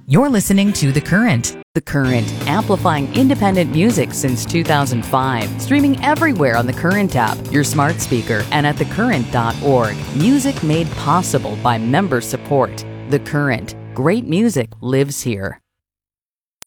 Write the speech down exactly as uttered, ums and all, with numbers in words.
You're listening to The Current. The Current, amplifying independent music since two thousand five. Streaming everywhere on the Current app, your smart speaker, and at the current dot org. Music made possible by member support. The Current. Great music lives here.